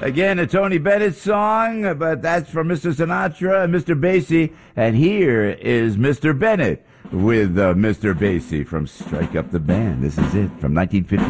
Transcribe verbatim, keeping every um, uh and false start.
Again, a Tony Bennett song, but that's from Mister Sinatra and Mister Basie. And here is Mister Bennett with uh, Mister Basie from Strike Up the Band. This is it from nineteen fifty.